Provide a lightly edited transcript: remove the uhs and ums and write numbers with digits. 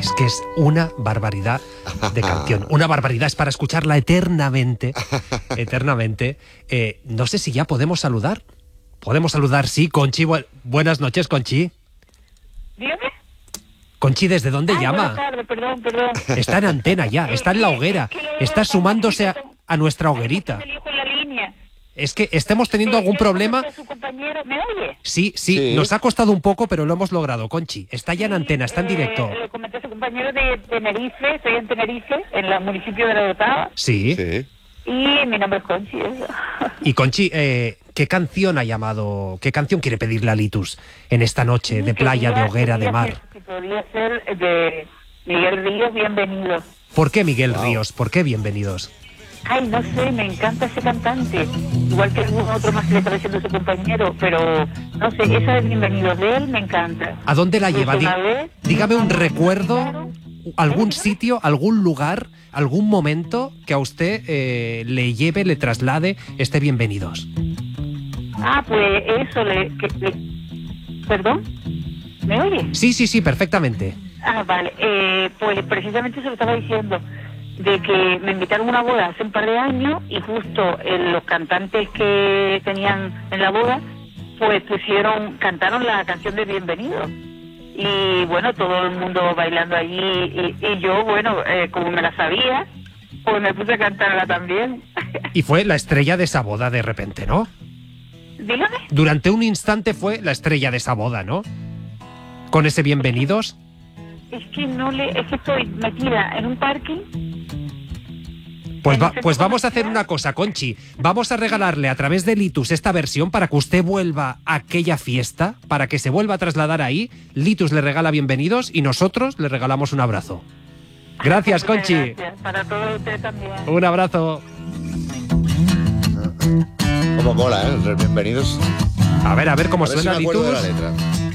Es que es una barbaridad de canción. Una barbaridad, es para escucharla eternamente. Eternamente. No sé si ya podemos saludar. Podemos saludar, sí. Conchi, buenas noches, Conchi. Dígame. Conchi, ¿desde dónde llama? Buenas tardes, perdón. Está en antena ya, está en la hoguera. Está sumándose a nuestra hoguerita. Es que estemos teniendo algún problema. ¿Su compañero me oye? Sí, nos ha costado un poco, pero lo hemos logrado, Conchi. Está ya en antena, está en directo. Le comenté a su compañero de Tenerife, estoy en Tenerife, en el municipio de La Dotava. Sí. Y mi nombre es Conchi. Eso. Y Conchi, ¿qué canción ha llamado? ¿Qué canción quiere pedirle a Litus en esta noche de playa, de hoguera, de mar? Podría ser de Miguel Ríos, Bienvenidos. ¿Por qué Miguel Ríos? ¿Por qué Bienvenidos? Ay, no sé, me encanta ese cantante. Igual que algún otro más que le está diciendo su compañero, pero no sé, esa de Bienvenidos de él me encanta. ¿A dónde la lleva? Dígame un recuerdo, algún sitio, algún lugar, algún momento que a usted le lleve, le traslade este Bienvenidos. Pues eso, ¿Perdón? ¿Me oye? Sí, perfectamente. Vale. Pues precisamente se lo estaba diciendo, de que me invitaron a una boda hace un par de años y justo los cantantes que tenían en la boda, pues cantaron la canción de Bienvenido. Y bueno, todo el mundo bailando allí y yo, bueno, como me la sabía, pues me puse a cantarla también. Y fue la estrella de esa boda de repente, ¿no? Dígame. Durante un instante fue la estrella de esa boda, ¿no? Con ese Bienvenidos. Es que estoy metida en un parking. Pues vamos a hacer una cosa, Conchi. Vamos a regalarle a través de Litus esta versión para que usted vuelva a aquella fiesta, para que se vuelva a trasladar ahí. Litus le regala Bienvenidos y nosotros le regalamos un abrazo. Gracias, Conchi. Gracias. Para todos ustedes también. Un abrazo. Como mola, Bienvenidos. A ver cómo A ver suena, si me acuerdo Litus. de la letra.